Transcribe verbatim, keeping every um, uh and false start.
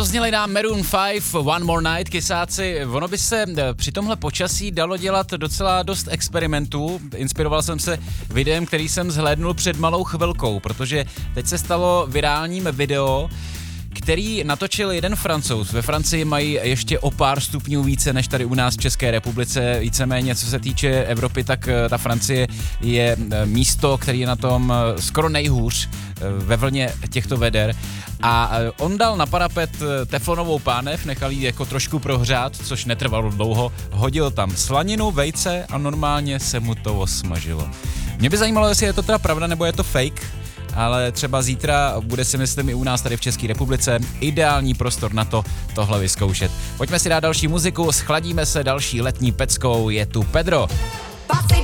Dozněli nám Maroon pět, One More Night, kysáci. Ono by se při tomhle počasí dalo dělat docela dost experimentů. Inspiroval jsem se videem, který jsem zhlédnul před malou chvilkou, protože teď se stalo virálním video, který natočil jeden Francouz. Ve Francii mají ještě o pár stupňů více než tady u nás v České republice. Víceméně, co se týče Evropy, tak ta Francie je místo, který je na tom skoro nejhůř ve vlně těchto veder. A on dal na parapet teflonovou pánev, nechal ji jako trošku prohřát, což netrvalo dlouho, hodil tam slaninu, vejce a normálně se mu to osmažilo. Mě by zajímalo, jestli je to teda pravda, nebo je to fake, ale třeba zítra bude, si myslím, i u nás tady v České republice ideální prostor na to tohle vyzkoušet. Pojďme si dát další muziku, schladíme se další letní peckou, je tu Pedro.